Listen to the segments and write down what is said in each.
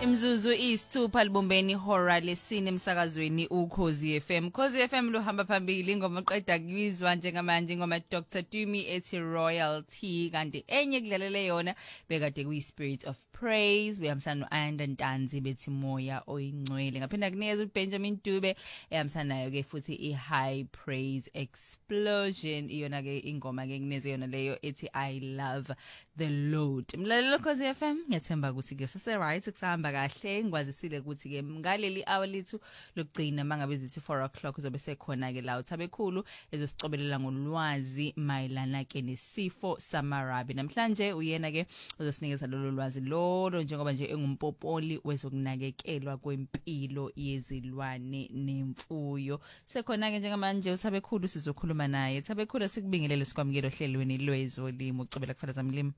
Imzuzu isithupha libumbeni ihora lesine emsakazweni uKhozi FM. Khozi FM luhamba phambili ingoma oqeda kuyizwa njengamanje ingoma Dr Dumi ethi Royalty kanti enye kudlalele yona bekade kuyi Spirit of Praise behambisana noAndan Ntanzi bethi moya oyingcwele. Ngaphinda kunikeza uBenjamin Dube ehambisana nayo ke futhi iHigh Praise Explosion iyona ke ingoma ke kuneze yona leyo ethi I Love the Lord. Mlalelo Khozi FM ngiyathemba ukuthi ke sase right kusahamba kahle ngwazisile ukuthi ke ngaleli hour lethu lokugcina mangabe zithi 4 o'clock uzobe sekhona ke la uthabekhulu ezosicobelela ngolwazi mayelana ke nesifo samarabi. Namhlanje uyena ke uzosinikeza lolu lwazi lolo njengoba nje engumpopoli wezokunakekelwa kwempilo yezilwane nemfuyo. Sekhona ke njengamanje uthabekhulu sizokhuluma naye. Thabekhulu sikubingelele sikwamukelo hlelweni lwezolimo ucobela kufalaza mlimi.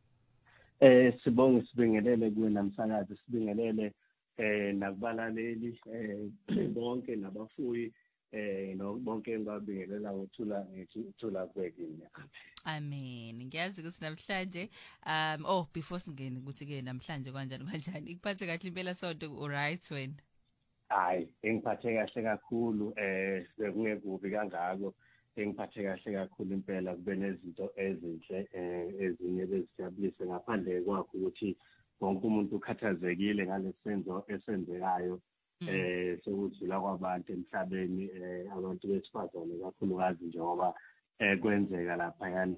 Sibingelele kuwe namsakazi sibingelele nakubalaleli bonke nabafuyi bonke ngabingelela ngothula kwekini. Amen. Ngiyazi ukuthi namhlanje before singene ukuthi ke namhlanje kanjani ikuphathe kahle impela sonto alright wena? Hayi engiphathe kahle kakhulu sekungekubi kangako. Engiphathe kahle kakhulu impela kube nezinto ezinhle ezinye bezijabulise ngaphandle kwakho ukuthi wonke umuntu ukhathazekile ngalesenzo esenzekayo sokudlula kwabantu emhlabeni abantu besifazane kakhulukazi njengoba kwenzeka lapha yana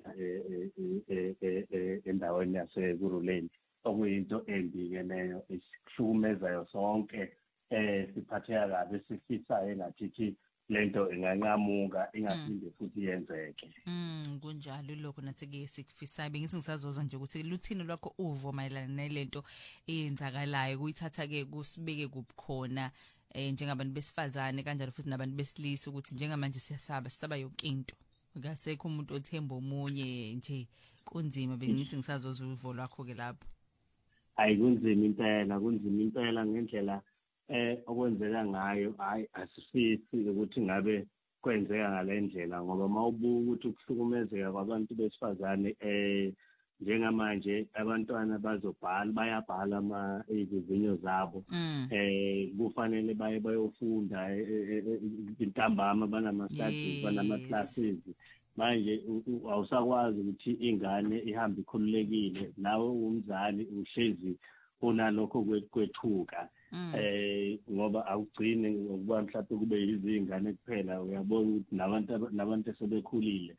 endaweni yaseKuruleni okuyinto endike leyo isihlukumezayo sonke siphatheka kabi sifisayo engathi lento inganqamuka ingaphinde futhi yenzeke. Kunjalo lokho nathi ke sikufisayo bengisingisazoza nje ukuthi luthini lwakho uvo mayelana nelento eyenzakalayo kuyithatha ke kusibeke kubukhona njengabantu besifazane kanjalo futhi nabantu besilisa ukuthi njengamanje sisaba yonke into ngasekho umuntu othemba omunye nje kunzima bengithi ngisazoza uvo lwakho ke lapho. Hayi kunzima impela ngendlela okwenzeka ngayo hayi asifisi ukuthi ngabe kwenzeka ngalendlela ngoba mawubuka ukuthi ukuhlukumezeka kwabantu besifazane njengamanje abantwana bayabhala izivinyo zabo kufanele bayofunda intambama banama classes manje awusakwazi ukuthi ingane ihambe ikhululekile nawe umzali uhlezi unalokho kwethuka ngoba awugcine ngokuba mhlawumbe kube izingane kuphela uyabona ukuthi nabantu sebekhulile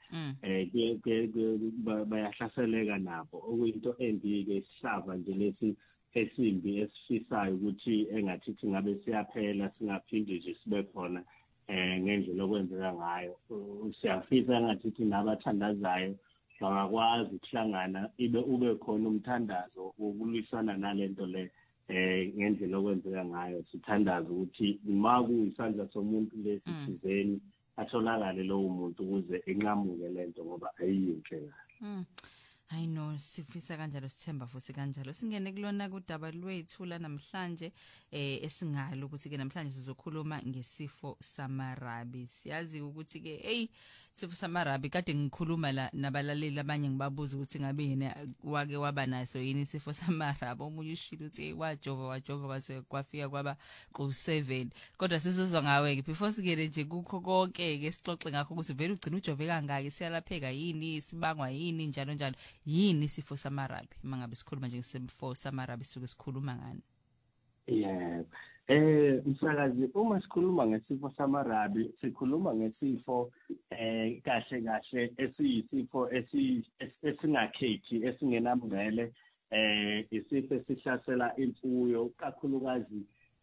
bayahlaseleka nabo okuyinto endike isihlava nje lesi esimbi esifisayo ukuthi engathithi ngabe siyaphela singaphindi nje sibe khona ngendlela okwenzeka ngayo siyafisa engathithi nabathandazayo bangakwazi ukuhlangana ube khona umthandazo wokulwisana nalento le ngendlela okwenzeka ngayo sithandaza ukuthi uma kuyisandla somuntu lesithizeni atholakale lowo muntu ukuze enqamuke lento ngoba ayiyinhle kahle. I know sifisa kanjalo sithemba futhi kanjalo singene kulona kudaba lwethu la namhlanje esingalo ukuthi ke namhlanje sizokhuluma ngesifo samarabi. Siyazi ukuthi ke isifo samarabi kade ngikhuluma la nabalaleli abanye ngibabuza ukuthi ngabe yena wake waba naso yini isifo samarabi omunye ushilo uthi wajova kwase kwafika kwaba ku7 kodwa sizozwa ngawe ke before sigele nje kukho konke ke sixoxe ngakho ukuthi vele ugcina ujove kangaka siyalapheka yini sibangwa yini njalo yini isifo samarabi mangabe sikhuluma nje ngesifo samarabi suke sikhuluma ngani? Msakazi uma sikhuluma ngesifo samarabi sikhuluma ngesifo kahle esiyisifo esingakhethi esingenamngcele isifo esihlasela imfuyo kakhulukazi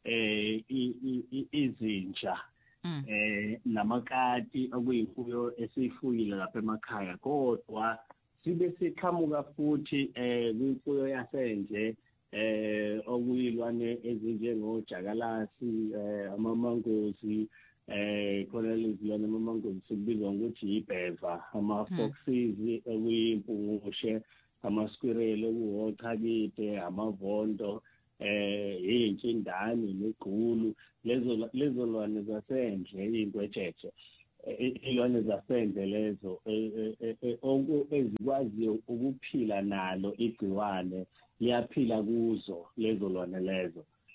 izinja namakati okuyimfuyo esiyifuyile lapha emakhaya kodwa sibe siqhamuka futhi kwimfuyo yasendle okuyilwane ezinjengojakalasi amamangozi khona lezilwane amamangozi sibizwa ngokuthi ibheva ama-foxes okuyimpungushe ama-squirrel okuwochakide amavondo iy'ntshindane negqulu lezo lwane zasendle iy'ngwetshethe ilwane zasendle lezo ezikwaziyo ukuphila nalo igciwane liyaphila kuzo lezo lwane lezo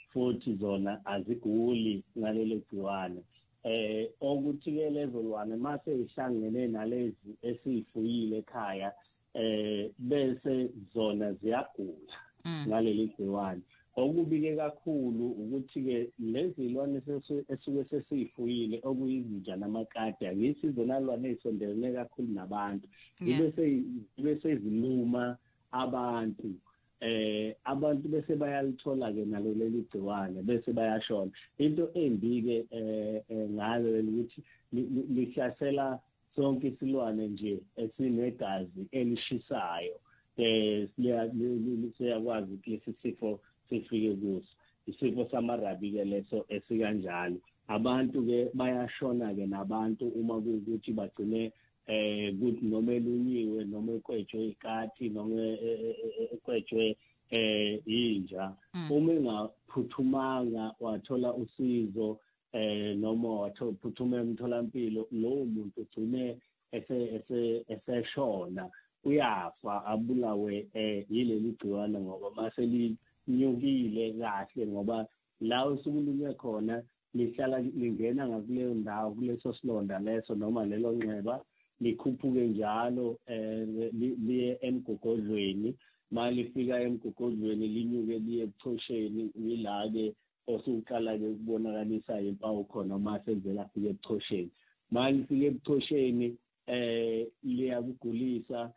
futhi zona aziguli ngalelo gciwane. Okuthi-ke lezo lwane mase ihlangene nalezi esiyifuyile ekhaya bese zona ziyagula ngaleli gciwane. Okubike kakhulu ukuthi-ke lezi lwane esuke sesiyifuyile okuyizinja namakati angithi zona lwane ey'sondelene kakhulu nabantu bese ziluma abantu abantu bese bayalithola-ke nalo leli gciwane bese bayashona. Into embi-ke ngalo ukuthi lihlasela sonke isilwane nje esinegazi elishisayo. Siyakwazi ukuthi lesi sifo sifike kuso. Isifo samarabi-ke leso esikanjalo. Abantu-ke bayashona-ke nabantu uma kuwukuthi bagcine kuthi noma elunyiwe noma ekwetshwe ikati noma ekwetshwe inja. Uma engaphuthumanga wathola usizo noma wathola emtholampilo, lowo muntu ugcine eseshona, uyafa abulawe yileli gciwane ngoba mase linyukile kahle ngoba la usukulunywe khona lihlala lingena ngakuleyo ndawo kuleso silonda leso noma lelo nxeba likhuphuke njalo liye emgogodlweni. Malifika emgogodlweni linyuke liye ebuchosheni, yila-ke osuqala-ke ukubonakalisa impawu khona mase vele afike ebuchosheni. Malifika ebuchosheni liyakugulisa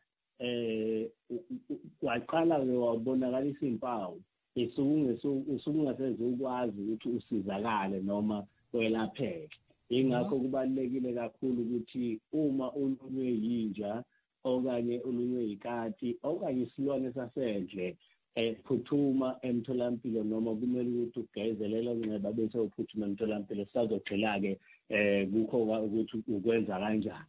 waqala-ke wabonakalisa impawu usungaseze ukwazi ukuthi usizakale noma welapheke. Ingakho kubalulekile kakhulu ukuthi uma ulunywe yinja okanye ulunywe ikati okanye isilwane sasendle phuthuma emtholampilo noma kumele ukuthi ugezelele nxeba bese uphuthuma emtholampilo sizogxila-ke kukho ukuthi ukwenza kanjani.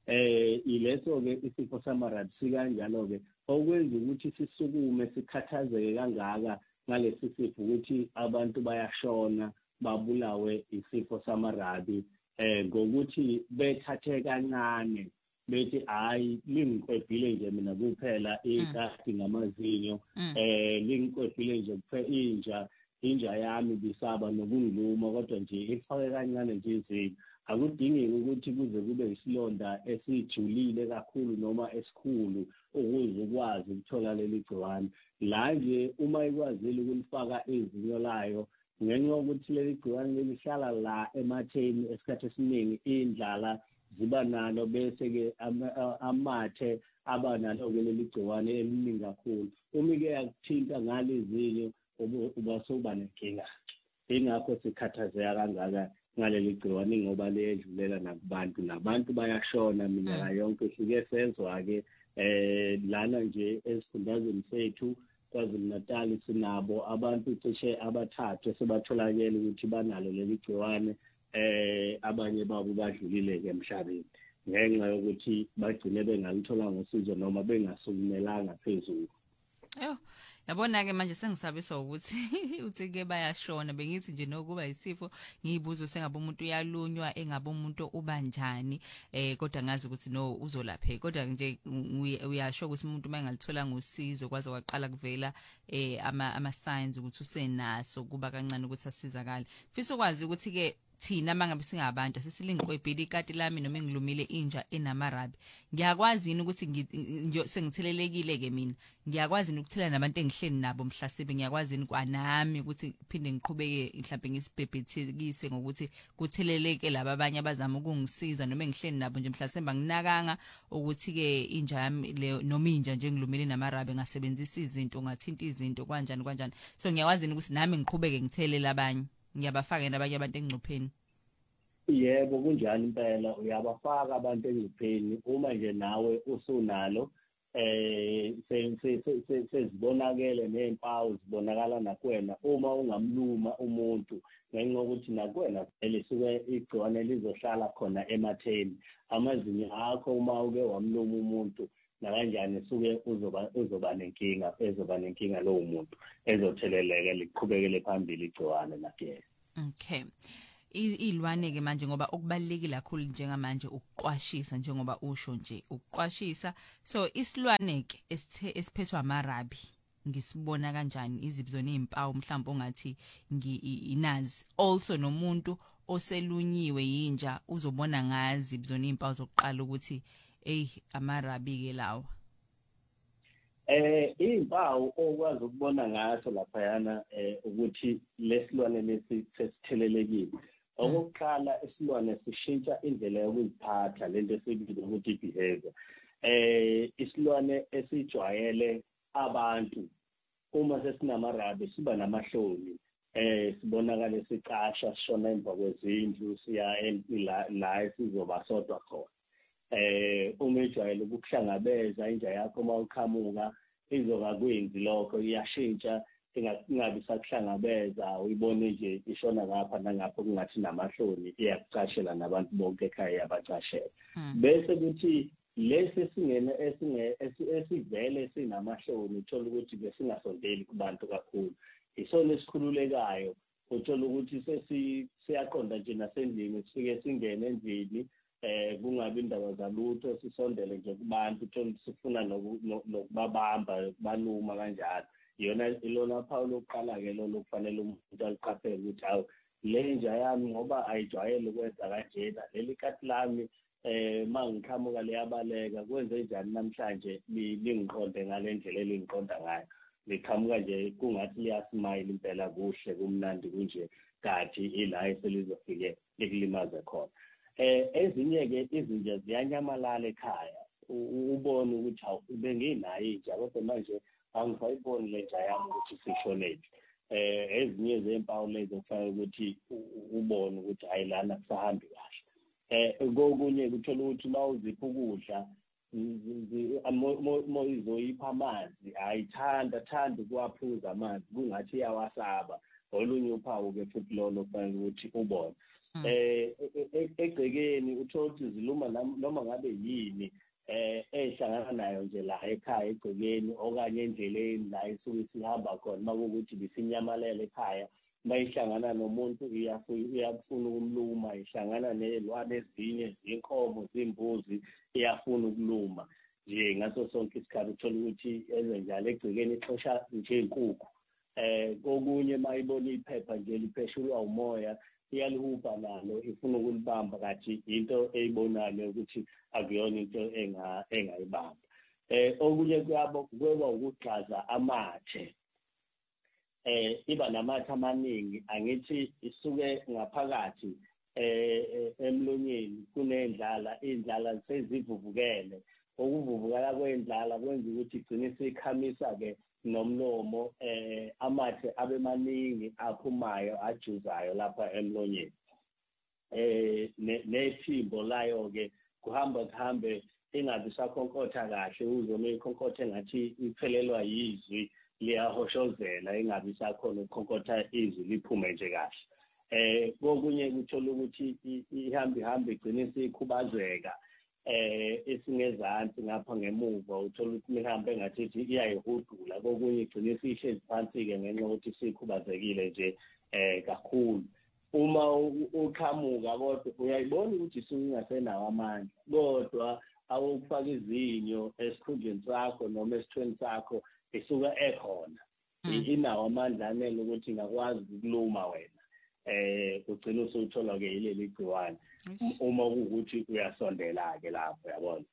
Ileso-ke isifo samarabi sikanjalo-ke okwenza ukuthi sisukume sikhathazeke kangaka ngalesi sifo ukuthi abantu bayashona babulawe isifo samarabi ngokuthi bethathe kancane bethi hayi lingiqedile nje mina kuphela ikati ngamazinyo lingiqedile nje kuphela inja yami bisaba nokungiluma kodwa nje ifake kancane nje izinyo. Akudingeki ukuthi kuze kube isilonda esijulile kakhulu noma esikhulu ukuze ukwazi ukuthola leli gciwane. La nje uma ikwazile ukulifaka izinyo layo ngenxa yokuthi leli gciwane lihlala la ematheni esikhathi esiningi indlala ziba nalo bese-ke amathe aba nalo-ke leli gciwane eliningi kakhulu. Uma-ke yakuthinta ngalezinyo uba sowuba nenkinga. Ingakho sikhathazeka kangaka ngaleli gciwane ngoba liyedlulela nakubantu nabantu bayashona minyaka yonke. Sike sezwa-ke lana nje esifundazweni sethu KwaZulu-Natal sinabo abantu cishe abathathu esebatholakele ukuthi banalo leli gciwane. Abanye babo badlulile-ke emhlabeni ngenxa yokuthi bagcine bengalitholanga usizo noma bengasukumelanga phezulu. Yabona-ke manje sengisabiswa ukuthi uthi-ke bayashona. Bengithi nje nokuba isifo ngiyibuzo sengabe umuntu uyalunywa engabe umuntu ubanjani kodwa ngazi ukuthi no uzolapheka. Kodwa nje uyasho ukuthi umuntu uma engalitholanga usizo kwaze waqala kuvela ama signs ukuthi usenaso kuba kancane ukuthi asizakale. Fisa ukwazi ukuthi-ke thina mangabe singabantu sesilingiqwebhile ikati lami noma ngilumile inja enamarabi, ngiyakwazi yini ukuthi nje sengithelelekile-ke mina ngiyakwazi ukuthela nabantu engihleni nabo mhlasimbe, ngiyakwazi yini kwanami ukuthi phinde ngiqhubeke mhlawumbe ngisibhebhethekise ngokuthi kutheleleke laba abanye abazama ukungisiza noma engihleni nabo nje mhlasimbe anginakanga ukuthi-ke inja yami leyo noma inja nje ngilumile namarabi ngasebenzisa izinto ngathinta izinto kanjani. So ngiyakwazi yini ukuthi nami ngiqhubeke ngithelele abanye, ngiyabafaka nabanye abantu engcupheni? Yebo kunjani impela, uyabafaka abantu engcupheni uma nje nawe usunalo sezibonakele nempawu zibonakala nakwena. Uma ungamluma umuntu ngenxa yokuthi nakwena vele suke igciwane lizohlala khona ematheni, amazinyo akho uma uke wamluma umuntu nakanjani suke uzoba nenkinga lowo muntu ezotheleleka liqhubekele phambili igciwane nakuyena. Okay. Ilwane-ke manje ngoba okubalulekile kakhulu njengamanje ukuqwashisa njengoba usho nje ukuqwashisa. So isilwane-ke esiphethwe amarabi ngisibona kanjani izibizona izimpawu mhlawumbe ongathi inazi also nomuntu oselunyiwe yinja uzobona ngazi ibizona izimpawu zokuqala ukuthi amarabi ke lawa izimpawu okwazi ukubona ngaso laphayana ukuthi lesilwane lesi sesithelelekile okokuqala isilwane sishintsha indlela yokuziphatha lento esibiza ukuthi behavior isilwane esijwayele abantu uma sesinamarabi siba namahloni sibonakala sicasha sishona emva kwezindlu siya la sizoba sodwa khona uma ejwayele ukukuhlangabeza inja yakho uma uqhamuka izokakwenzi lokho iyashintsha ingabi sakuhlangabeza uyibone nje ishona ngapha nangapha kungathi namahloni iyakucashela nabantu bonke ekhaya yabacashela bese kuthi lesi singene esivele sinamahloni uthola ukuthi besingasondeli kubantu kakhulu isona esikhululekayo uthola ukuthi siyaqonda nje nasendlini sifike singene endlini kungabi indaba zalutho sisondele nje kubantu uthola sifuna nokubabamba baluma kanjalo ilona phawu lokuqala-ke lolo kufanele umuntu aliqaphele ukuthi hawu le nja yami ngoba ayijwayele ukwenza kanjena leli kati lami mangiqhamuka liyabaleka kwenze njani namhlanje lingiqonde ngale ndlela elingiqonda ngayo liqhamuka nje kungathi liyasmayile impela kuhle kumnandi kunje kathi ila eselizofike likulimaze khona ezinye-ke izinja ziyanyamalala ekhaya ubone ukuthi hawu benginayo inja kodwa manje angisayiboni le nja yami ukuthi sishonephi ezinye zempawu lezo kufanele ukuthi ubone ukuthi hayi lana kusahambi kahle kokunye kuthola ukuthi uma uzipha ukudla moyizoyipha amanzi ayithanda ukuwaphuza amanzi kungathi iyawasaba olunye uphawu-ke futhi lolo kufanele ukuthi ubone egcekeni uthola ukuthi ziluma noma ngabe yini ehlangana nayo nje la ekhaya egcekeni okanye endleleni la isuke sihamba khona makuwukuthi bisinyamalele ekhaya mayihlangana nomuntu iyafuna ukumluma ihlangana nezilwane ezinye zinkomo zimbuzi iyafuna ukuluma nje ngaso sonke isikhathi uthola ukuthi ezenjalo egcekeni ixosha nje inkukhu kokunye mayibona iphepha nje lipheshulwa umoya iyalihupha nalo ifuna ukulibamba kathi into eyibonayo ukuthi akuyona into engayibamba okunye kweba ukugxaza amathe iba namathe amaningi angithi isuke ngaphakathi emlonyeni kunendlala indlala sezivuvukele ukuvuvukala kwendlala kwenza ukuthi igcine sikhamisa-ke nomlomo amathe abe maningi aphumayo ajuzayo lapha emlonyeni nethimbo layo-ke kuhambe ingabe isakhonkotha kahle uzoma ikhonkotha engathi iphelelwa yizwi liyahoshozela ingabe isakhona ukukhonkotha izwi liphume nje kahle kokunye kuthola ukuthi ihambe igcine isikhubazeka esingezansi ngapha ngemuva uthola ukuthi mihambe engathi iyayihudula kokunye igcine isihlezi phansi-ke ngenxa yokuthi sikhubazekile nje kakhulu uma uqhamuka kodwa uyayibona ukuthi isuke ingasenawo amandla kodwa awukufaka izinyo esikhundleni sakho noma esithweni sakho isuka ekhona inawo amandla anele ukuthi ingakwazi ukuluma wena ugcina usuthola-ke yileli gciwane uma kuwukuthi uyasondela-ke lapho yabona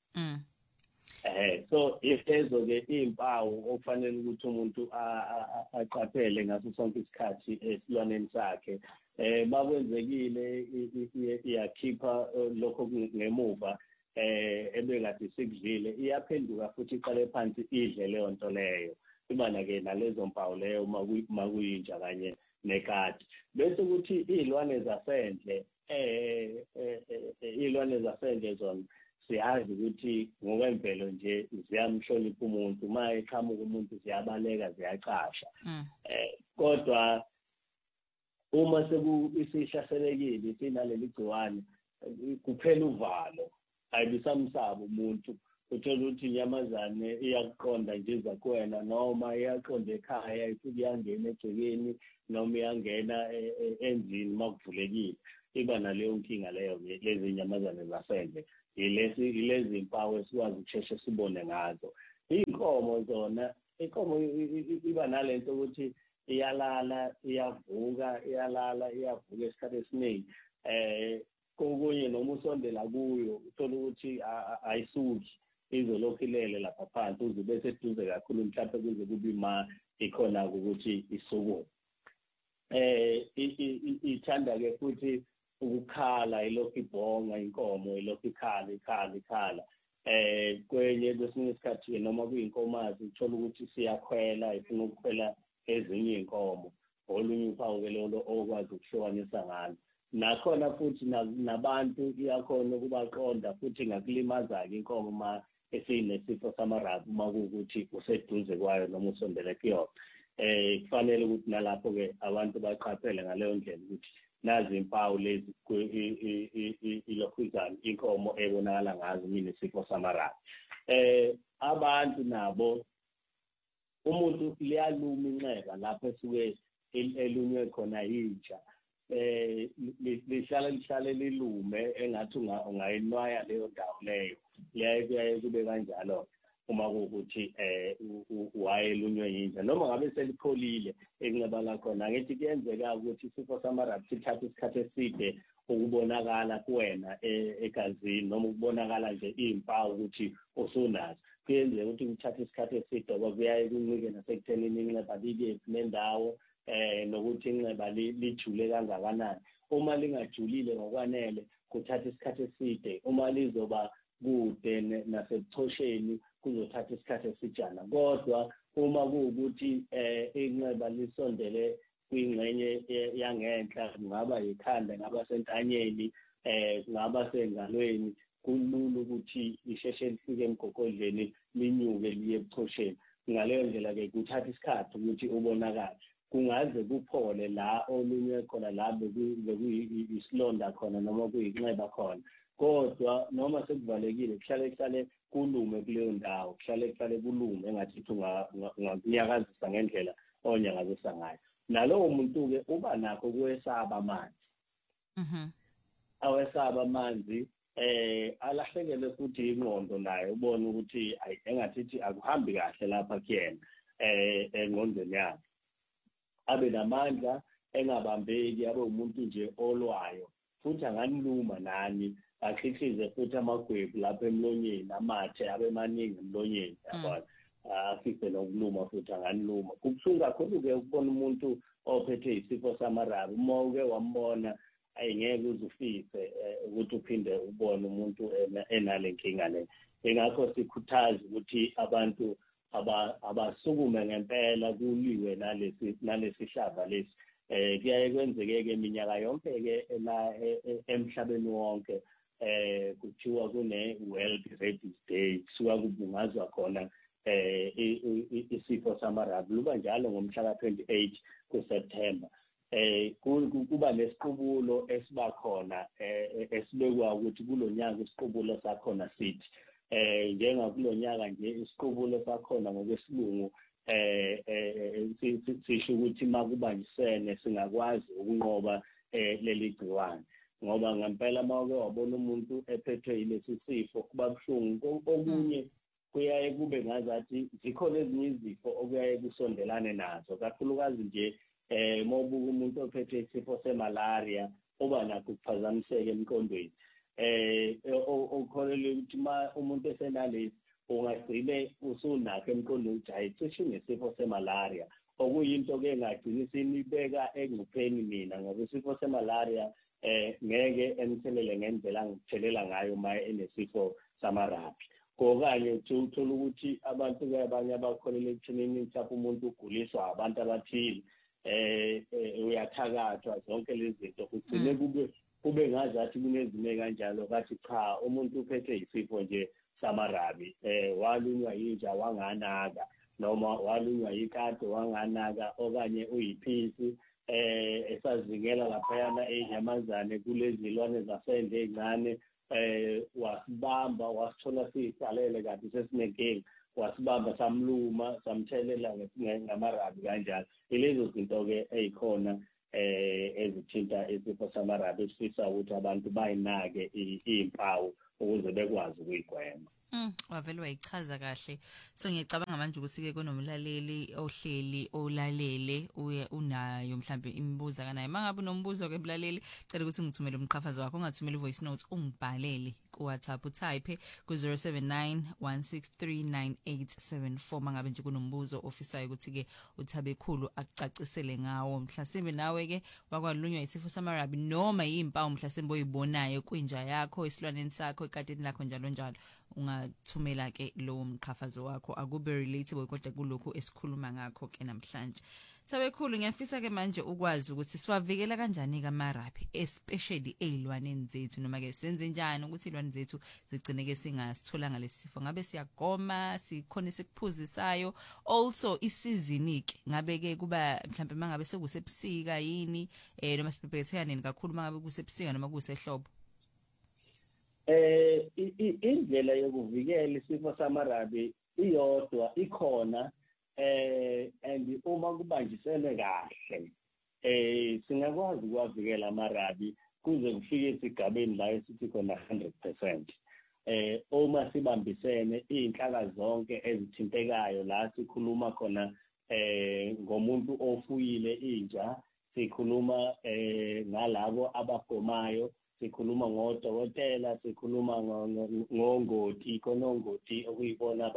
so ezo-ke iy'mpawu okufanele ukuthi umuntu aqaphele ngaso sonke isikhathi esilwaneni sakhe makwenzekile iyakhipha lokho ngemuva ebekade sikudlile iyaphenduka futhi iqale phansi idle leyo nto leyo imana-ke nalezo mpawu leyo makuyinja kanye nekati bese ukuthi iy'lwane zasendle iy'lwane zasendle zona siyazi ukuthi ngokwemvelo nje ziyamhlonipha umuntu uma eqhamuka umuntu ziyabaleka ziyacasha kodwa uma isihlaselekile sinaleli gciwane kuphela uvalo ayibisamsaba umuntu uthola ukuthi inyamazane iyakuqonda nje zakuwena noma iyaqonda ekhaya ifuthi iyangena egcekeni noma iyangena endlini makuvulekile iba naleyo nkinga leyo lezi nyamazane zasendle ilezi mpawu esikwazi ukusheshe sibone ngazo iy'nkomo zona inkomo iba nalento ukuthi iyalala iyavuka iyalala iyavuka esikhathi esiningi kokunye noma usondela kuyo uthola ukuthi ayisuki izolokhu ilele lapha phansi uze bese eduze kakhulu mhlawumbe kuze kube ma ikhona ukuthi isukume ithanda ke futhi ukukhala ilokhu ibhonga inkomo ilokhu ikhala kwenye kwesinye isikhathi noma kuyinkomazi uthola ukuthi siyakhwela ifuna ukukhwela ezinye inkomo olunye uphawu ke lolo okwazi ukuhlukanisa ngalo nakhona futhi nabantu iyakhona ukubaqonda futhi ngakulimaza-ke inkomo ma esinesifo samarabi uma kuwukuthi useduze kwayo noma usondele kuyona kufanele ukuthi nalapho-ke abantu baqaphele ngaleyo ndlela ukuthi nazi impawu lezi ilokhuzana inkomo ebonakala ngazo minesifo samarabi abantu nabo umuntu liyaluma inxeba lapho esuke elunywe khona yinja lihlale lilume engathi ungayinwaya leyo ndawo leyo kuyaye kube kanjalo uma kuwukuthi wayelunywe yinja noma ngabe selipholile enxeba lakhona angithi kuyenzeka ukuthi isifo samarabi sithatha isikhathi eside ukubonakala kuwena egazini noma ukubonakala nje izimpawu ukuthi usunazo kuyenzeka ukuthi kuthatha isikhathi eside ngoba kuyaye kuncike nasekuthenini inxeba libe nendawo nokuthi inxeba lijule kangakanani uma lingajulile ngokwanele kuthatha isikhathi eside uma lizoba kude nasebuchosheni kuzothatha isikhathi esijana kodwa uma kuwukuthi inxeba lisondele kwingxenye yangenhla kungaba yikhanda ngaba sentanyeni kungaba sengalweni kulula ukuthi lisheshe lifike emgogodleni linyuke liye ebuchosheni ngaleyo ndlela ke kuthatha isikhathi ukuthi ubonakale kungaze kuphole la olunywe khona la bekuyisilonda khona noma kuyinxeba khona kodwa noma sekuvalekile kuhlale kulume kuleyo ndawo kuhlale kulume engathi ungakunyakazisa ngendlela onyakazisa ngayo nalowo muntu-ke uba nakho kuwesaba amanzi awesaba amanzi alahlekelwe futhi ingqondo naye ubone ukuthi engathi akuhambi kahle lapha kuyena engqondweni yakhe abe namandla engabambeki abe umuntu nje olwayo futhi anganiluma nani akhikhize futhi amagwebu lapha emlonyeni amathe abe maningi emlonyeni yabona afihle nokuluma futhi anganiluma kubuhlungu kakhulu-ke ukubona umuntu ophethe isifo samarabi uma uke wambona ayingeke uze ufise ukuthi uphinde ubone umuntu enale nkinga le ingakho sikhuthaza ukuthi abantu abasukume ngempela kuliwe nalesi hlaba lesi kuyaye kwenzeke-ke minyaka yonke-ke la emhlabeni wonke kuthiwa kune-World Rabies Day kusuka kubungazwa khona isifo samarabi luba njalo ngomhla ka-28 kuSeptember kuba nesiqubulo esiba khona esibekwa ukuthi kulo nyaka isiqubulo sakhona sithi njengakulo nyaka nje isiqubulo sakhona ngokwesilungu sisho ukuthi makubanjisene singakwazi ukunqoba leli gciwane ngoba ngempela mawuke wabona umuntu ephethwe yilesi sifo kuba buhlungu okunye kuyaye kube ngazathi zikhona ezinye izifo okuyaye kusondelane nazo kakhulukazi nje mawubuka umuntu ophethwe isifo semalaria uba nakho ukuphazamiseka emqondweni okholelwe ukuthi ma umuntu esenalesi ungagcine usunakho emqondweni ukuthi hayi cishe unesifo semalaria okuyinto-ke engagcina isinibeka engcupheni mina ngoba isifo semalaria ngeke emthelele ngendlela angikuthelela ngayo ma enesifo samarabi okanye uthola ukuthi abantu-ke abanye abakholelwa ekuthenini mhlawumbe umuntu uguliswa abantu abathile uyathakathwa zonke lezi zinto kugcine kube ngazathi kunezime kanjalo kathi cha umuntu uphethwe isifo nje samarabi walunywa yinja wanganaka noma walunywa yikade wanganaka okanye uyiphisi esazingela laphayana enyamazane kulezilwane zasendle ezincane wasibamba wasithola siyisalele kanti sesinenkinga wasibamba samluma samthelela ngamarabi kanjalo ilezo zinto-ke ezikhona ezithinta isifo samarabi esifisa ukuthi abantu bayinake izimpawu ukuze bekwazi ukuyigwema. Wavele wayichaza kahle. So ngiyacabanga manje ukuthi ke kunomlaleli ohleli olalele unayo mhlambe imibuzo kanayo. Mangabe unombuzo ke mlaleli, cela ukuthi ngithumele umqhafazo wakho, ungathumela ivoice note, ungibhalele ku WhatsApp, utype ku 0791639874 mangabe nje kunombuzo ofisayo ukuthi ke uThabekhulu akucacisele ngawo. Mhlasimbe nawe ke wakwalunywa isifo samarabi noma yimpawu mhlasimbe oyibonayo kwinja yakho, esilwaneni sakho, ekadeni lakho njalo njalo, ungathumela ke lo mqhafazo wakho. Akube relatable kodwa kulokho esikhuluma ngakho ke namhlanje. Thabekhulu, ngiyafisa ke manje ukwazi ukuthi siwavikela kanjani kamarabi, especially ezilwaneni zethu, noma ke senze njani ukuthi izilwane zethu zigcine ke singasithola ngalesi sifo. Ngabe siyagoma, sikhona sikuphuzisayo, also isizini ke ngabe ke kuba mhlambe mangabe sekusebusika yini noma sibhebhetheka nini kakhulu mangabe kusebusika noma kusehlobo? Indlela yokuvikela isifo samarabi iyodwa ikhona, and uma kubanjisene kahle singakwazi ukuwavikela amarabi kuze kufike esigabeni la esithi khona 100%. Uma sibambisene izinhlaka zonke ezithintekayo la sikhuluma khona ngomuntu ofuyile inja, sikhuluma ngalabo abagomayo, sikhuluma ngodokotela, sikhuluma ngongoti, konongoti okuyibona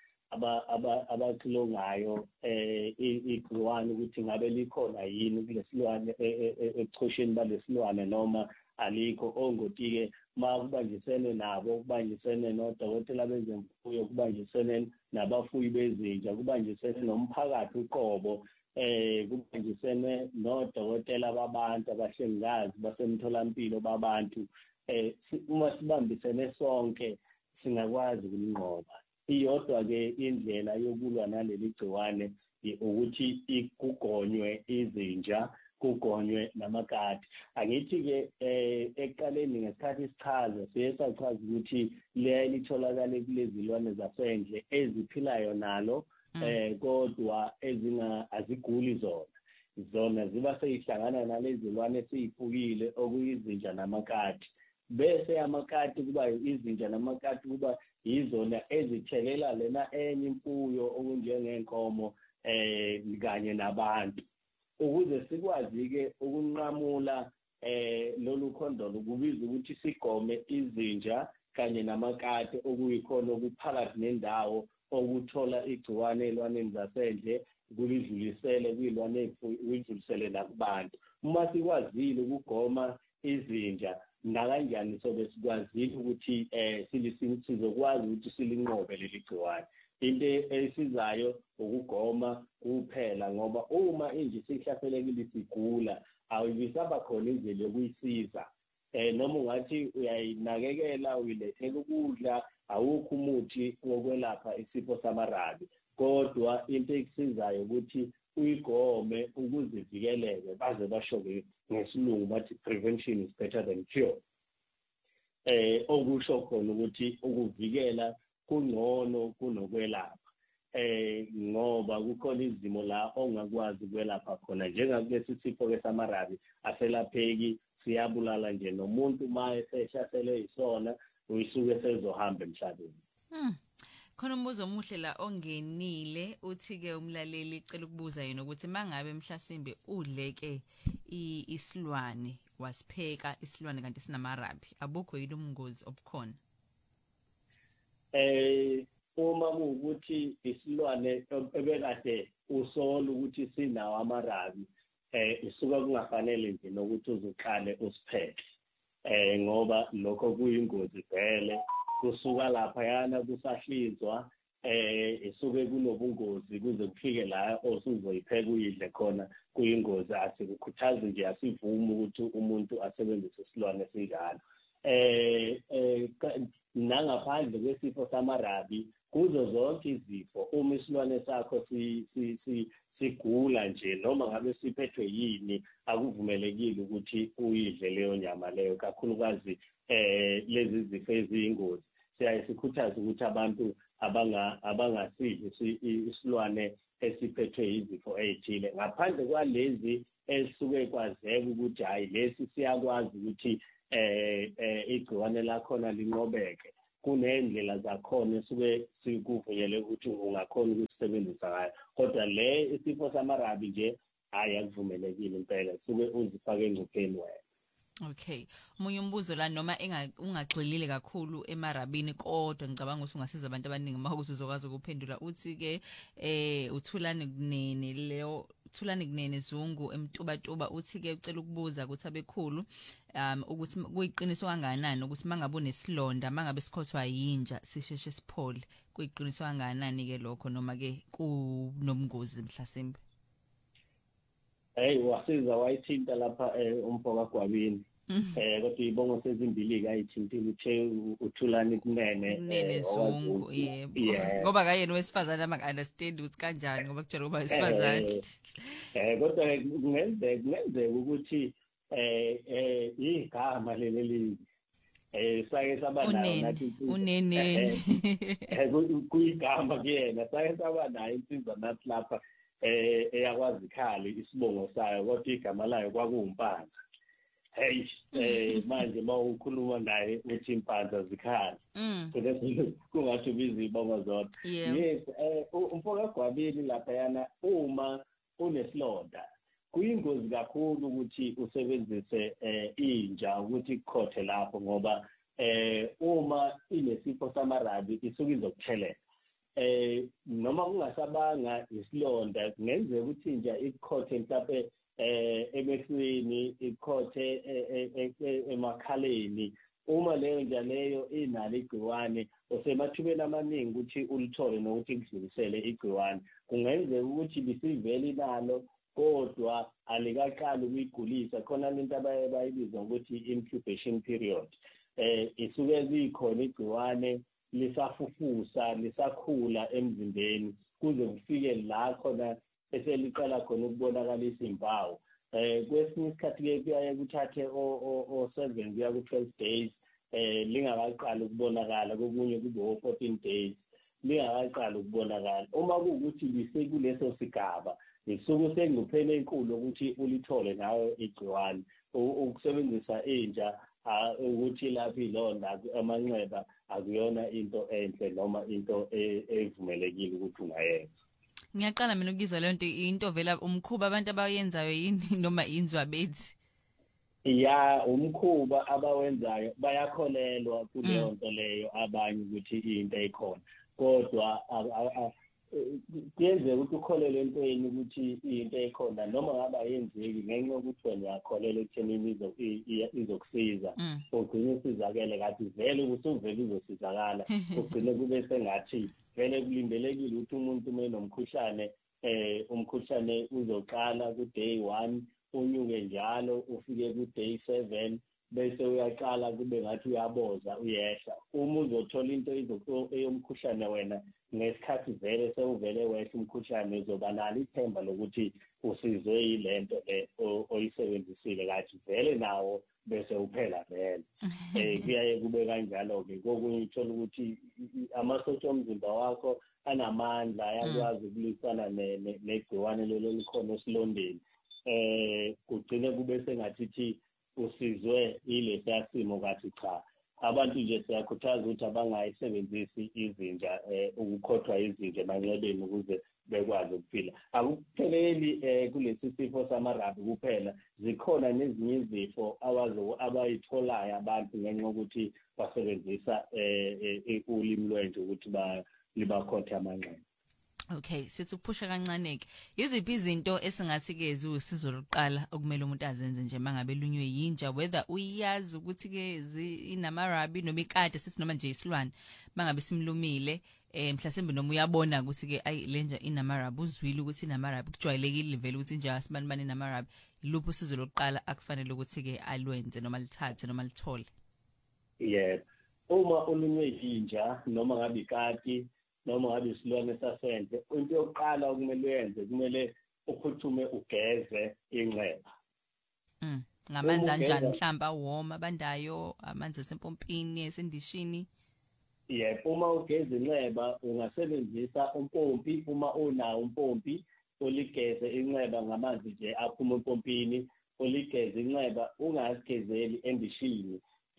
abaxilongayo igciwane ukuthi ngabe likhona yini kulesilwane ebuchosheni balesilwane noma alikho. Ongoti-ke ma kubanjisene nabo, kubanjisene nodokotela bezemfuyo, kubanjisene nabafuyi bezinja, kubanjisene nomphakathi uqobo, kubanjisene nodokotela babantu, abahlengikazi basemtholampilo babantu. Uma sibambisene sonke singakwazi ukunqoba. Iyodwa-ke indlela yokulwa naleli gciwane ukuthi kugonywe izinja, kugonywe namakati. Angithi-ke ekuqaleni ngesikhathi isichaza siye sachaza ukuthi litholakale kulezilwane zasendle eziphilayo nalo, kodwa aziguli zona ziba seyihlangana nalezilwane esiyifukile okuyizinja namakati. Bese amakati kuba izinja namakati kuba yizona ezithelela lena enye imfuyo okunjengenkomo kanye nabantu. Ukuze sikwazi-ke ukunqamula lolu khondolo kubiza ukuthi sigome izinja kanye namakati okuyikhona okuphakathi nendawo okuthola igciwane elwaneni zasendle kulidlulisele kuyilwane kuyidlulisele nakubantu. Uma sikwazile ukugoma izinja nakanjani sobe sikwazile ukuthi sizokwazi ukuthi silinqobe leli gciwane. Into esizayo ukugoma kuphela, ngoba uma inje sihlaselekile sigula awubisaba khona indlela yokuyisiza. Noma ungathi uyayinakekela, uyilethela ukudla, awukho umuthi wokwelapha isifo samarabi, kodwa into ekusizayo ukuthi uyigome ukuzivikeleke. Baze basho-ke ngesilungu bathi prevention is better than cure. Okusho khona ukuthi ukuvikela kungcono kunokwelapha. Ngoba kukhona izimo la ongakwazi ukwelapha khona, njengakulesi sifo samarabi aselapheki, siyabulala nje nomuntu ma esehlasele isona uyisuke sezohamba emhlabeni. Khona umbuzo omuhle la ongenile, uthi-ke umlaleli cela ukubuza yena ukuthi mangabe mhlasimbe udleke isilwane, wasipheka isilwane kanti sinamarabi, abukho yini ubungozi obukhona? Uma kuwukuthi isilwane ebekade usola ukuthi sinawo amarabi, isuka kungafanele nje nokuthi uzuqale usipheke, ngoba lokho kuyingozi vele. Kusuka lapha yana kusahlinzwa, isuke kunobungozi kuze kufike la osuzoyipheka uyidle khona kuyingozi. Asikukhuthazi nje, asivumi ukuthi umuntu asebenzise isilwane esinjalo. Nangaphandle kwesifo samarabi, kuzo zonke izifo, uma isilwane sakho sigula nje noma ngabe siphethwe yini, akuvumelekile ukuthi uyidle leyo nyama leyo, kakhulukazi lezi zifo eziyingozi. Sikhuthaza ukuthi abantu abangasidli isilwane esiphethwe izifo ezithile, ngaphandle kwalezi esuke kwazeka ukuthi hayi lesi siyakwazi ukuthi igciwane lakhona linqobeke kunendlela zakhona esuke sikuvunyele ukuthi ungakhona ukusebenzisa ngayo kodwa le isifo samarabi nje ayakuvumelekile impela suke uzifake engcupheni wena. Okay, umunye umbuzo la noma ungagxilile kakhulu emarabini kodwa ngicabanga ukuthi ungasiza abantu abaningi mawukuthi uzokwazi ukuphendula uthi ke uthulani kunene leyo Thulani Kunene Zungu emtubatuba uthi ke ucela ukubuza ukuthi abekhulu ukuthi kuyiqiniso kangakanani ukuthi mangabe unesilonda mangabe sikhothwa yinja sisheshe siphole kuyiqiniso kangakanani ke lokho noma ke kunomngozi mhlasimbe. Hey wasiza wayithinta lapha umphoka gwabini kodwa ibongo sezimbili ayithintile uthe uthulani Kunene Zungu ngoba kayena wesifazana understand ukuthi kanjani ngoba kujela kuba wesifazana kodwa kungenzeka ukuthi igama leli sake saba nayo nathi unene kuyigama kuyena sake saba nayo insizwa nathi lapha eyakwazi ikhali isibongo sayo kodwa igama layo kwakuwumpanza. Hey manje mawukhuluma naye uthi impanza zikhali kungathi ubiza ibongo zodwa. Yes umfoka gwabini lapha yana uma unesilonda kuyingozi kakhulu ukuthi usebenzise inja ukuthi kukhothe lapho ngoba uma inesifo samarabi isuke izokuthelela noma kungasabanga isilonda kungenzeka ukuthi inja ikhothe mhlawumbe emehlweni ikhothe emakhaleni uma leyo nja leyo inalo igciwane osemathubeni amaningi ukuthi ulithole nokuthi kudlulisele igciwane kungenzeka ukuthi bisivele inalo kodwa alikaqali ukuyigulisa khona lento abayibiza ukuthi incubation period isuke likhona igciwane lisafufusa lisakhula emzimbeni kuze kufike la khona eseliqala khona ukubonakalisa impawu kwesinye isikhathi ke kuyaye kuthathe o7 kuya ku12 days lingakaqali ukubonakala kokunye kube o14 days lingakaqali ukubonakala uma kuwukuthi lisekuleso sigaba isuku senguphele enkulu ukuthi ulithole nayo igciwane ukusebenzisa inja ukuthi laphi ilonda amanxeba akuyona into enhle noma into evumelekile ukuthi ungayenza. Ngiyaqala mina ukuzwa le nto into vela umkhuba abantu abayenzayo yini noma inzwa bethi ya umkhuba abawenzayo bayakholelwa kuleyo nto leyo abanye ukuthi into ekhona kodwa kuyenzeka ukuthi ukholelwe entweni ukuthi into ekhona noma ngaba yenzeki ngenxa yokuthi wena uyakholelwa ekuthenini izokusiza ugcine usizakele kathi vele usuvele uzosizakala ugcine kube sengathi vele kulindelekile ukuthi umuntu menomkhuhlane umkhuhlane uzoqala ku day 1 unyuke njalo ufike ku day 7 bese uyaqala kube ngathi uyaboza uyehla uma uzothola into eyomkhuhlane wena ngesikhathi vele sewuvele wehla umkhuhlane uzoba nalo ithemba lokuthi usizwe yilento oyisebenzisile kathi vele nawo bese uphela vele kuyaye kube kanjalo ke kokunye uthola ukuthi amasotsha omzimba wakho anamandla ayakwazi ukulwisana negciwane lelo likhona esilondeni kugcine kube sengathi usizwe ile sasimo kathi cha abantu nje siyakhuthaza ukuthi abangayisebenzisi izinja ukukhothwa izinja emanxebeni ukuze bekwazi ukuphila akupheleli kulesi sifo samarabi kuphela zikhona nezinye izifo abayitholayo abantu ngenxa ukuthi basebenzisa ulimi lwenje ukuthi libakhothe amanxeba. Okay, sithi ukuphusha kancane ke. Yiziphi izinto esingathi ke ziwusizo lokuqala okumele umuntu azenze nje mangabe lunywe yinja whether uyazi ukuthi ke inamarabi noma ikade sithi noma nje isilwane mangabe simlumile mhlasembe noma uyabona ukuthi ke ayi lenja inamarabi uzwile ukuthi inamarabi kujwayelekile vele ukuthi nje asibani inamarabi luphi usizo lokuqala akufanele ukuthi ke alwenze noma lithathe noma lithole. Yes. Uma ulunywe yinja noma ngabe ikati noma ngabe isilwane sasendle into yokuqala okumele uyenze kumele uphuthume ugeze inxeba ngamanzi kanjani mhlamba awoma abandayo amanzi asempompini esendishini uma ugeze inxeba ungasebenzisa umpompi uma unawo umpompi uligeze inxeba ngamanzi nje aphuma empompini uligeze inxeba ungazigezeli endishini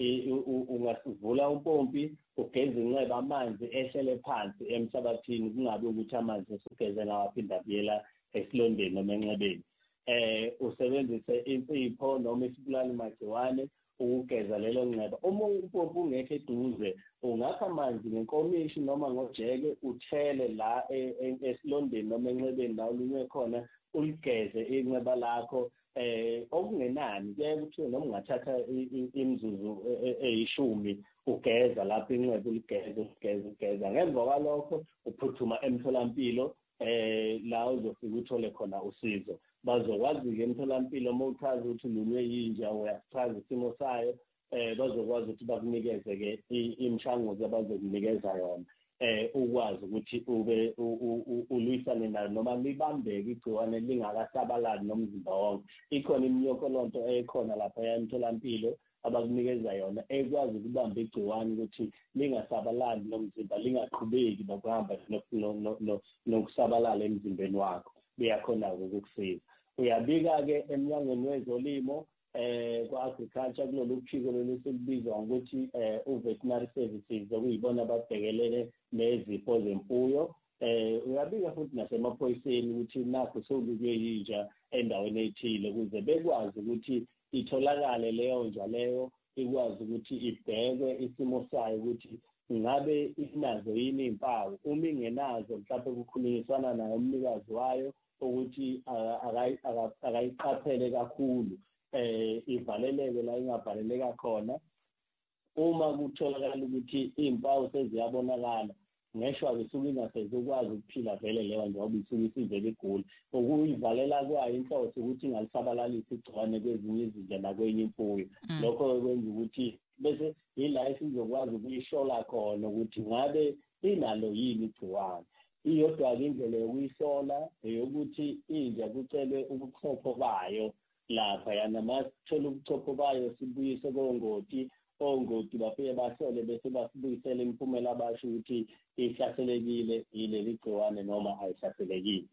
ungasivula umpompi ugeze inxeba amanzi ehlele phansi emhlabathini kungabe ukuthi amanzi esugeze ngawaphinda buyela esilondeni noma enxebeni usebenzise insipho noma isibulali magciwane ukugeza lelo nxeba uma umpompi ungekho eduze ungakha amanzi ngenkomishi noma ngojeke uthele la esilondeni noma enxebeni la ulunywe khona uligeze inxeba lakho okungenani kuyaye kuthiwe noma ungathatha imizuzu eyishumi ugeza lapho inxeba uligeza ngemva kwalokho uphuthuma emtholampilo la uzofika uthole khona usizo bazokwazi-ke emtholampilo uma uchaza ukuthi ulunywe yinja uyachaza isimo sayo bazokwazi ukuthi bakunikeze-ke imishanguzo abazokunikeza yona ukwazi ukuthi ube ulwisane nalo noma libambeke igciwane lingakasabalali nomzimba wonke ikhona imiyokolonto ekhona lapha emtholampilo abakunikeza yona ekwazi ukubamba igciwane ukuthi lingasabalali nomzimba lingaqhubeki nokuhamba nokusabalala emzimbeni wakho liyakhona-ke ukukusiza uyabika-ke emnyangweni wezolimo kwa-agriculture kulolu phiko lolu selubizwa ngokuthi u-veterinary services okuyibona ababhekelele nezifo zemfuyo uyabika futhi nasemaphoyiseni ukuthi nakho sokubukwe yinja endaweni ethile ukuze bekwazi ukuthi itholakale leyo nja leyo ikwazi ukuthi ibhekwe isimo sayo ukuthi ngabe inazo yini impawu uma ingenazo mhlawumbe kukhulunyiswana nayo umnikazi wayo ukuthi akayiqaphele kakhulu ivaleleke la ingavaleleka khona uma kutholakala ukuthi impawu seziyabonakala ngeshwa-ke isuke ingasezokwazi ukuphila vele leyo njengoba isuke isivele igula ukuyivalela kwayo inhloso ukuthi ingalisabalalisa igciwane kwezinye izinja nakwenye imfuyo lokho kwenza ukuthi bese yila esizokwazi ukuyihlola khona ukuthi ngabe inalo yini igciwane iyodwa-ke indlela yokuyisola eyokuthi inja kucelwe ubuchopho bayo lapha yana masithola ubuchopho bayo sibuyise kongoti ongoti bafike bahlole bese basibuyisela imiphumela abasho ukuthi ihlaselekile yileli gciwane noma ayihlaselekile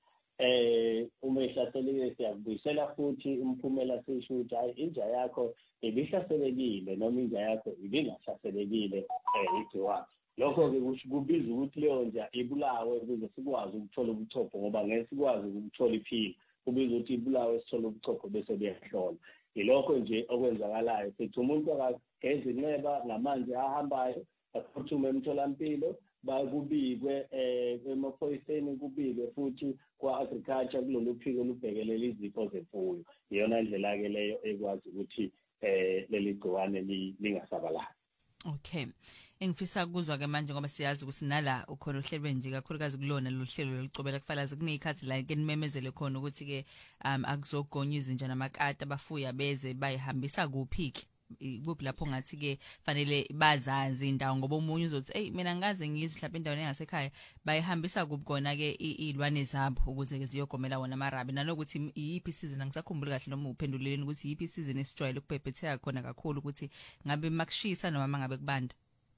uma ihlaselekile siyakubuyisela futhi umphumela sisho ukuthi hayi inja yakho ibihlaselekile noma inja yakho ibingahlaselekile igciwane lokho-ke kubiza ukuthi leyo nja ibulawe ukuze sikwazi ukuthola ubuchopho ngoba ngeke sikwazi ukuthola iphila kubiza ukuthi ibulawe sithole ubuchopho bese buyahlola yilokho nje okwenzakalayo sithi umuntu akageza inxeba ngamanzi ahambayo aphuthume emtholampilo bakubikwe emaphoyiseni kubikwe futhi kwa-agriculture kulolu phiko olubhekelela izifo zemfuyo iyona ndlela-ke leyo ekwazi ukuthi leli gciwane lingasabalali. Okay. Engifisa ukuzwa-ke manje ngoba siyazi ukuthi nala ukhona uhlelo nje kakhulukazi kulona lo hlelo lolicobela kufalazi kuneyikhathi la ke nimemezele khona ukuthi-ke akuzogonywa izinja namakati abafuya beze bayihambisa kuphi-ke kuphi lapho ngathi-ke fanele bazazi indawo ngoba omunye uzothi mina ngaze ngizwe mhlawumbe endaweni engasekhaya bayihambisa kuphi kona-ke iy'lwane zabo ukuze-ke ziyogomela wona amarabi nanokuthi iyiphi isizini angisakhumbuli kahle noma uphenduleleni ukuthi iyiphi isizini esijwayele ukubhebhetheka khona kakhulu ukuthi ngabe makushisa noma mangabe kubanda.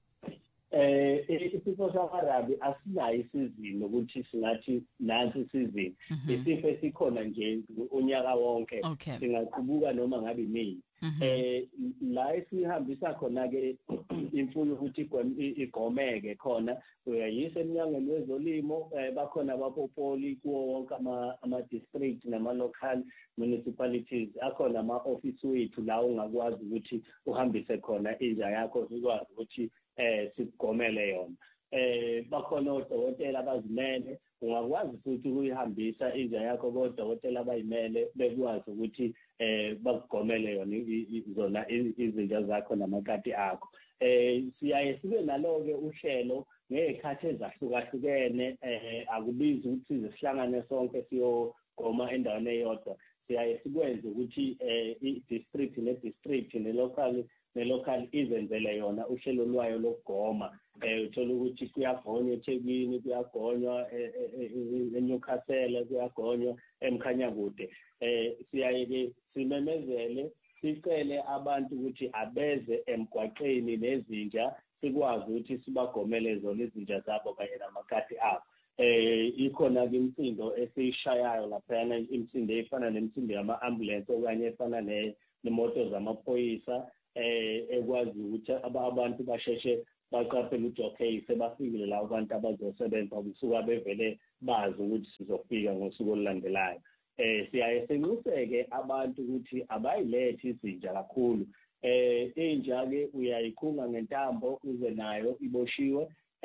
Isifo samarabi asinayo isizini ukuthi singathi nansi isizini isifo esikhona nje unyaka wonke singaqhubuka noma ngabe nini la esihambisa khona-ke imfuyo ukuthi igomeke khona uyayisa eminyangweni wezolimo bakhona abapopoli kuwo wonke ama-district nama-local municipalities akhona ama-office wethu la ungakwazi ukuthi uhambise khona inja yakho sikwazi ukuthi sigomele yona bakhona odokotela abazimele ungakwazi futhi ukuyihambisa inja yakho kodokotela abayimele bekwazi ukuthi bakugomele yona zona izinja zakho namakati akho siyaye sibe nalo-ke uhlelo ngey'khathi ezahlukahlukene akubizi ukuthi size sihlangane sonke siyogoma endaweni eyodwa siyaye sikwenze ukuthi i-district ne-district ne-local izenzele yona uhlelo lwayo lokugoma uthola ukuthi kuyagonywa eThekwini kuyagonywa eNewcastle kuyagonywa eMkhanyakude siyaye-ke simemezele sicele abantu ukuthi abeze emgwaqeni nezinja sikwazi ukuthi sibagomele zona izinja zabo kanye namakati abo ikhona ke imisindo esishayayo laphana, imisindo efana nemisindo yama-ambulance okanye efana nemoto zamaphoyisa ekwazi ukuthi abantu basheshe baqaphele ukuthi okay sebafikile labo bantu abazosebenza kusuka bevele bazi ukuthi sizofika ngosuku olulandelayo. Siyaye senxuseke abantu ukuthi abayilethi izinja kakhulu. Inja-ke uyayikhunga ngentambo uze nayo iboshiwe.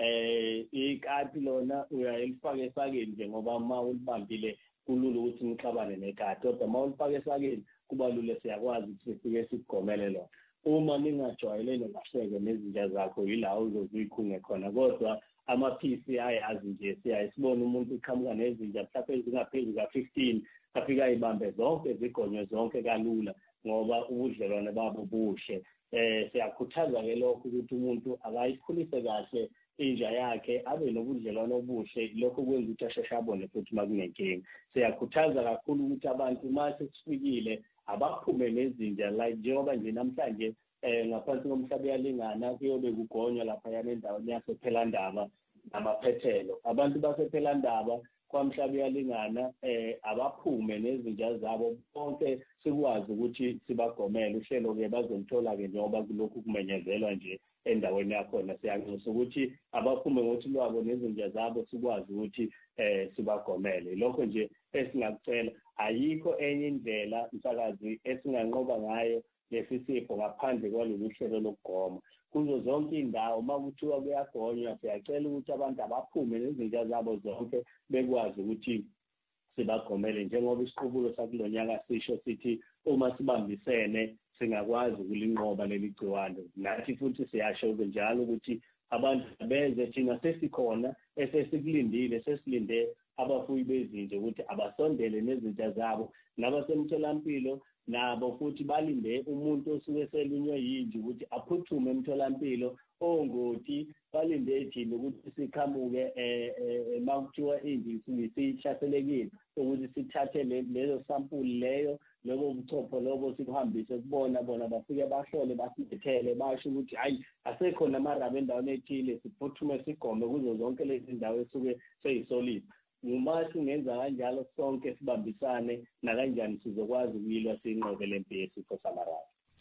Ikati lona uyayifaka esakeni nje ngoba uma ulibambile kulula ukuthi nixabane nekati, kodwa uma ulifaka esakeni kuba lula, siyakwazi ukuthi sifike sikugomele lona. Uma ningajwayelene kahle-ke nezinja zakho yila uzozikhunge khona, kodwa amaphisi ayazi nje, siyaye sibone umuntu uqhamuka nezinja mhlawumbe ezingaphezu ka-15 afika ayibambe zonke zigonywe zonke kalula ngoba ubudlelwane babo buhle. Siyakhuthaza-ke lokho ukuthi umuntu akayikhulise kahle inja yakhe, abe nobudlelwane obuhle, lokho kwenza ukuthi asheshe abone futhi uma kunenkinga. Siyakhuthaza kakhulu ukuthi abantu uma sesifikile abaphume nezinja like njengoba nje namhlanje ngaphansi komhlaba uyalingana kuyobe kugonywa laphayana endaweni yasephelandaba namaphethelo. Abantu basephelandaba kwamhlaba uyalingana abaphume nezinja zabo bonke sikwazi ukuthi sibagomele. Uhlelo-ke bazolithola-ke njengoba kulokhu kumenyezelwa nje endaweni yakhona. Siyanxusa ukuthi abaphume ngothi lwabo nezinja zabo sikwazi ukuthi sibagomele. Lokho nje esingakucela. Ayikho enye indlela msakazi esinganqoba ngayo lesi sifo ngaphandle kwalolu hlelo lokugoma. Kuzo zonke indawo uma kuthiwa kuyagonywa siyacela ukuthi abantu abaphume nezinja zabo zonke bekwazi ukuthi sibagomele, njengoba isiqubulo sakulo nyaka sisho sithi uma sibambisene singakwazi ukulinqoba leli gciwane. Nathi futhi siyasho njalo ukuthi abantu beze thina sesikhona esesikulindile, sesilinde abafuyi bezinja ukuthi abasondele nezinja zabo, nabasemtholampilo nabo futhi balinde umuntu osuke selunywe yinja ukuthi aphuthume emtholampilo. Ongoti balinde thina ukuthi siqhamuke makuthiwa inja sihlaselekile ukuthi sithathe lezo sampuli leyo, lobo buchopho lobo sikuhambise kubona, bona bafike bahlole basithele basho ukuthi hayi asekhona amaraba endaweni ethile, siphuthume sigome kuzo zonke lezi ndawo esuke seyisolid. Uma singenza kanjalo sonke sibambisane nakanjani sizokwazi ukuyilwa sinqobe le mpi yesifo samarabi.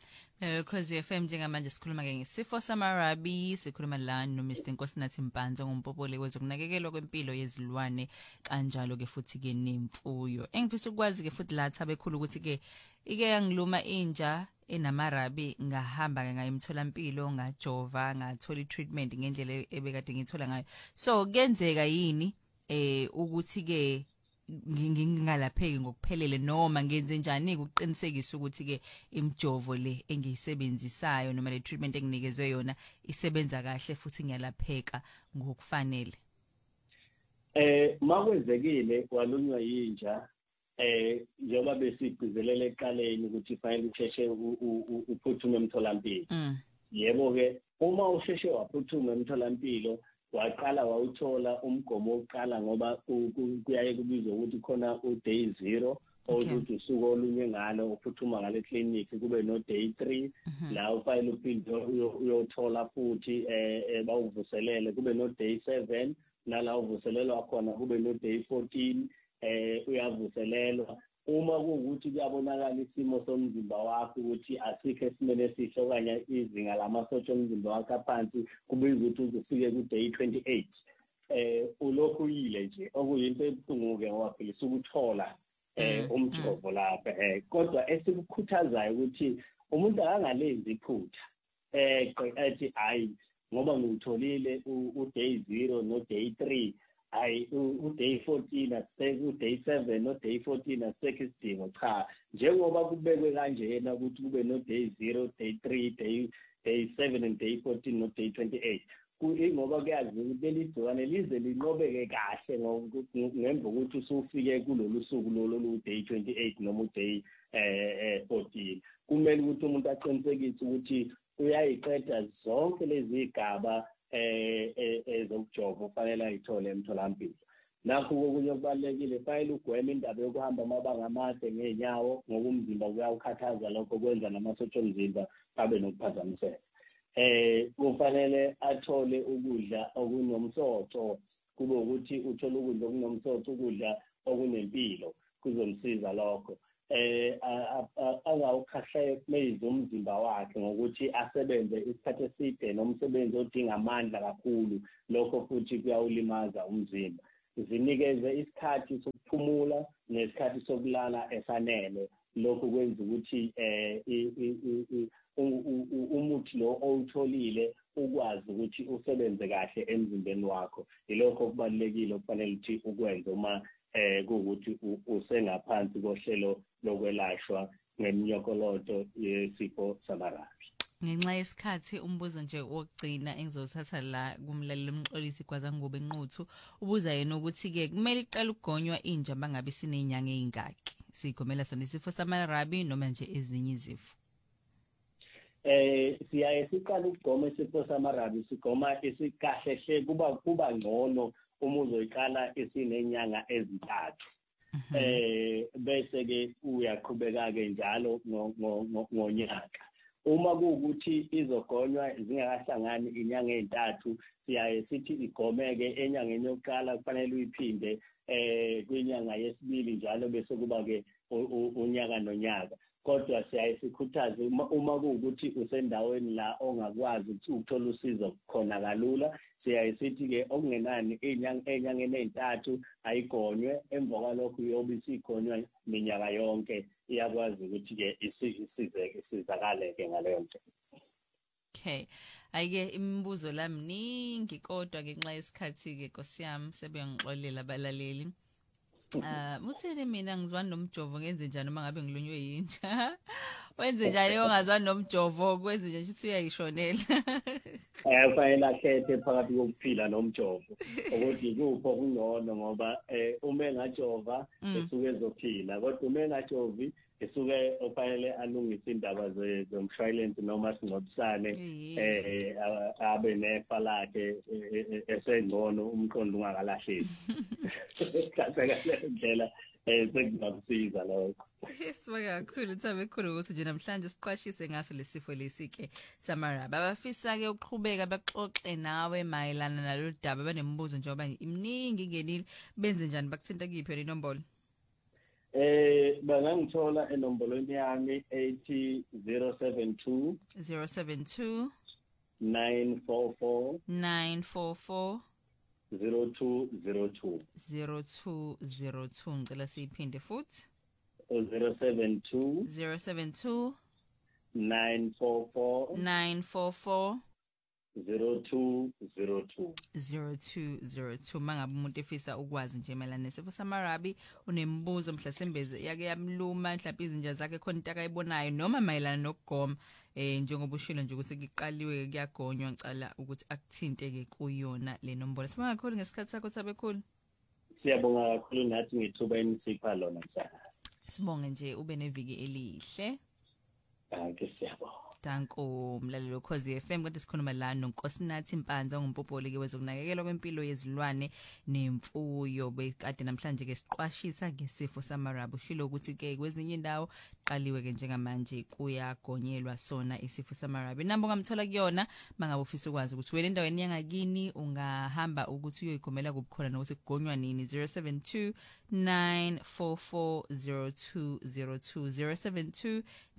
Khosi FM njengamanje sikhuluma-ke ngesifo samarabi, sikhuluma la noMr Nkosinathi Mpanza ngompopoli wezokunakekelwa kwempilo yezilwane kanjalo-ke futhi-ke nemfuyo. Engifisa ukwazi-ke futhi la Thabekhulu ukuthi-ke ike yangiluma inja enamarabi ngahamba-ke ngayo emtholampilo, ngajova, ngathola i-treatment ngendlela ebekade ngithola ngayo. So kuyenzeka yini ukuthi-ke ngingalapheki ngokuphelele, noma ngenze njani ukuqinisekisa ukuthi-ke imjovo le engiyisebenzisayo noma le treatment enginikezwe yona isebenza kahle futhi ngiyalapheka ngokufanele? Makwenzekile walunywa yinja, njengoba besigcizelele ekuqaleni ukuthi fanele usheshe uphuthume emtholampilo. Yebo-ke uma usheshe waphuthuma emtholampilo waqala wawuthola umgomo wokuqala, ngoba kuyaye kubizwe ukuthi khona u-day 0 ukuthi usuku olunywe ngalo uphuthuma ngale clinic, kube no-day 3 la ufanele uphinde uyothola futhi bawuvuselele, kube no-day 7 nala uvuselelwa khona, kube no-day 14 uyavuselelwa. Uma kuwukuthi kuyabonakala isimo somzimba wakho ukuthi asikho esimeni esihle okanye izinga lamasotsha omzimba wakho aphansi, kubizwa ukuthi uzofike ku-day 28, ulokhu uyile nje, okuyinto ebuhlungu-ke ngoba phela sukuthola umjovo lapha. Kodwa esikukhuthazayo ukuthi umuntu akangalenzi iphutha ethi hayi ngoba ngiwutholile u-day 0 no-day 3, hayi u-day 14 asisekho, u-day 7 no-day 14 asisekho isidingo. Cha, njengoba kubekwe kanjena ukuthi kube no-day 0, day 3, day 7 and day 14 no-day 28, ngoba kuyazi ukuthi leli gciwane lize linqobeke kahle ngemva ukuthi usufike kulolu suku lolu day 28 noma u-day 14. Kumele ukuthi umuntu aqinisekise ukuthi uyayiqeda zonke lezi igaba ezokujova ufanele ayithole emtholampilo. Nakho okunye okubalulekile, fanele ugweme indaba yokuhamba amabanga amade ngeenyawo ngoba umzimba uyawukhathaza, lokho kwenza namasotsha omzimba abe nokuphazamiseka. Kufanele athole ukudla okunomsoco kube ukuthi uthola ukudla okunomsoco, ukudla okunempilo, kuzomsiza lokho. Angawukhahlumeza umzimba wakhe ngokuthi asebenze isikhathi eside nomsebenzi odinga amandla kakhulu, lokho futhi kuyawulimaza umzimba. Zinikeze isikhathi sokuphumula nesikhathi sokulala esanele, lokho kwenza ukuthi umuthi lo owutholile ukwazi ukuthi usebenze kahle emzimbeni wakho. Ilokho kubalulekile okufanele ukuthi ukwenze uma kuwukuthi usengaphansi kohlelo lokwelashwa ngeminyokoloto yesifo samarabi. Ngenxa yesikhathi umbuzo nje wokugcina engizothatha la kumlaleli umxolisi Gwazangobe Nquthu, ubuza yena ukuthi ke kumele iqala ukugonywa inja bangabe sinenyanga ezingaki sigomela sona isifo samarabi noma nje ezinye izifo. Siyaye siqala ukugoma isifo samarabi, sigoma isikahle kuba ngcono uma uzoyiqala esinenyanga ezintathu. Bese ke uyaqhubeka ke njalo ngonyaka. Uma kuwukuthi izogonywa zingakahlangani inyanga ezintathu, siyaye sithi igomeke enyangeni yokuqala kufanele uyiphinde kwinyanga yesibili njalo, bese kuba ke unyaka nonyaka. Kodwa siyaye sikhuthaze uma kuwukuthi usendaweni la ongakwazi ukuthi ukuthola usizo khona kalula, siyaye sithi ke okungenani enyangeni ezintathu ayigonywe, emva kwalokho uyobe isigonywa minyaka yonke, iyakwazi ukuthi ke isizakale ke ngaleyo ndlela. Okay, ayike imibuzo la mningi kodwa ngenxa yesikhathi ke Nkosi yami sebengixolela abalaleli. Uthini mina ngizwana nomjovo ngenze njani uma ngabe ngilunywe yinja? Wenze njani ongazwani nomjovo, kwenze nje ukuthi uyayishonela? Kufanele akhethe phakathi kokuphila nomjovo ukuthi kuphi okungcono, ngoba uma engajova esuke ezophila, kodwa uma engajovi esuke ofanele alungise indaba zomshwalense noma singcobisane, abe nefa lakhe esengcono, umqondo ungakalahleki. Kahle ndlela sekungasiza lokho. Sibonga kakhulu Uthabe khulu ukuthi nje namhlanje siqwashise ngaso lesifo lesike samarabi. Abafisa ke uqhubeka baxoxe nawe mayelana nalo daba, banemibuzo njengoba iminingi ingenile, benze njani, bakuthinta kuyiphi inombolo? Bangangithola enombolweni yami ethi 072 944 0202. Ngicela siyiphinde futhi. 072 944 0202. Mangabe umuntu efisa ukwazi nje mayelana nesifo samarabi, unemibuzo mhlasembeze yake yamluma, mhlawumbe izinja zakhe khona into akayibonayo noma mayelana nokugoma, njengoba ushilo nje ukuthi kuqaliwe kuyagonywa, ngicela ukuthi akuthinte ke kuyona le nombolo. Sibonga kakhulu ngesikhathi sakho Uthabe khulu. Siyabonga kakhulu nathi ngethuba enisipha lona njalo. Sibonge nje ube neviki elihle. Siyabonga. Danko mlalelo Ukhozi FM, kanti sikhuluma la noNkosinathi Mpanza, ongumpopoli ke wezokunakekelwa kwempilo yezilwane nemfuyo. Bekade namhlanje ke siqwashisa ngesifo samarabi, ushilo ukuthi ke kwezinye indawo qaliwe ke njengamanje kuyagonyelwa sona isifo samarabi. Namba ungamthola kuyona mangabe ufisa ukwazi ukuthi wena endaweni yangakini ungahamba ukuthi uyoyigomela kubukhona nokuthi kugonywa nini. 072 944 0202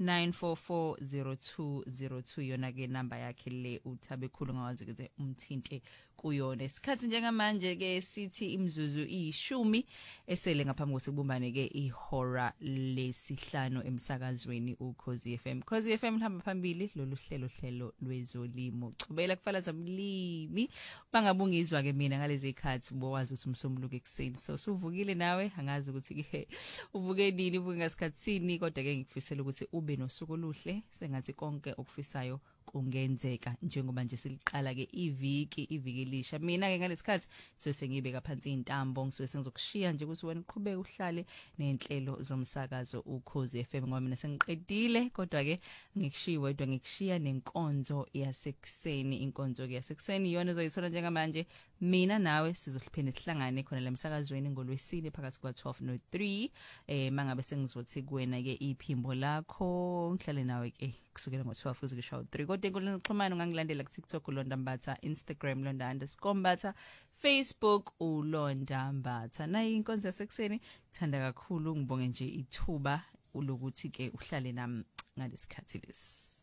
072 944 yona ke namba yakhe le Uthabe khulu ngawazi ukuthi umthinte kuyona. Isikhathi njengamanje ke sithi imzuzu 10 esele ngaphambi kokubumbane ke ihora lesihlanu emsakazweni Ukhozi FM. Ukhozi FM lihamba phambili lolu hlelo lwezolimo. Cubela kufalaza mlimi bangabungizwa ke mina ngalezi ikhathi bowazi ukuthi umsombuluko ekseni. So suvukile nawe, angazi ukuthi ke uvuke nini, uvuke ngasikhatsini, kodwa ke ngikufisela ukuthi ube nosuku oluhle, sengathi konke okufisayo kungenzeka njengoba nje siliqala ke iviki elisha. Mina ke ngalesikhathi sengibe phansi intambo, ngisuke sengizokushiya nje ukuthi wena uqhubeke uhlale nenhlelo zomsakazo Ukhozi FM, ngoba mina sengiqedile, kodwa ke ngikushiya wedwa, ngikushiya nenkonzo yasekuseni. Inkonzo ke yasekuseni iyona ozoyithola njengamanje. Mina nawe sizohliphendela sihlangane khona la emsakazweni ngoLwesine phakathi kwa12 no3. Mangabe sengizothi kuwena ke iphimbo lakho ngihlale nawe ke kusukela ngo12 kuze kushaye 3. kodwa enkundleni zokuxhumana ungangilandela ku TikTok uLonda Mbatha, Instagram Londa_Mbatha, Facebook uLonda Mbatha. Nayi inkonzo yasekuseni ngithanda kakhulu ngibonge nje ithuba ulokuthi ke uhlale nami ngalesikhathi lesi.